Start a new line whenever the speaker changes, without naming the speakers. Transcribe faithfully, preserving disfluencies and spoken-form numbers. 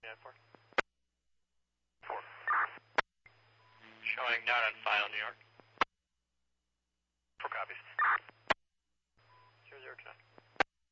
Yeah, four. Four. Showing not on file, New York. Four copies. Zero zero ten.